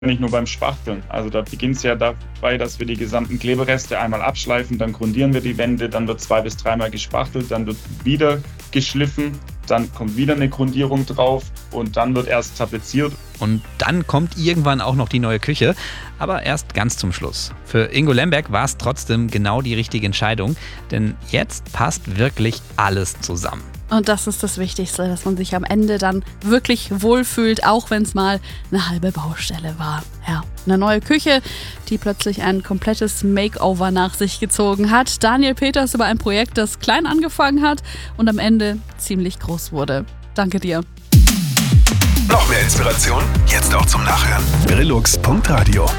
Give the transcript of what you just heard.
nicht nur beim Spachteln. Also da beginnt es ja dabei, dass wir die gesamten Klebereste einmal abschleifen, dann grundieren wir die Wände, dann wird 2- bis 3-mal gespachtelt, dann wird wieder geschliffen, dann kommt wieder eine Grundierung drauf und dann wird erst tapeziert. Und dann kommt irgendwann auch noch die neue Küche, aber erst ganz zum Schluss. Für Ingo Lemberg war es trotzdem genau die richtige Entscheidung, denn jetzt passt wirklich alles zusammen. Und das ist das Wichtigste, dass man sich am Ende dann wirklich wohlfühlt, auch wenn es mal eine halbe Baustelle war. Ja, eine neue Küche, die plötzlich ein komplettes Makeover nach sich gezogen hat. Daniel Peters über ein Projekt, das klein angefangen hat und am Ende ziemlich groß wurde. Danke dir. Noch mehr Inspiration? Jetzt auch zum Nachhören. Brillux.radio